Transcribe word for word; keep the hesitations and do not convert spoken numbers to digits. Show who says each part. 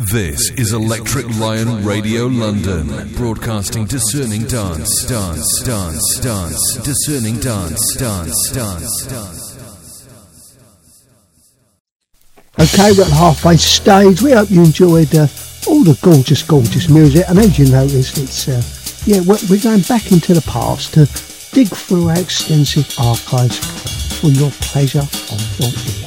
Speaker 1: This is Electric Lion Radio London, broadcasting discerning dance, dance, dance, dance, discerning dance, dance, dance, dance.
Speaker 2: Okay, we're at the halfway stage. We hope you enjoyed uh, all the gorgeous, gorgeous music. And as you noticed, it's uh, yeah, we're, we're going back into the past to dig through our extensive archives for your pleasure of your ear.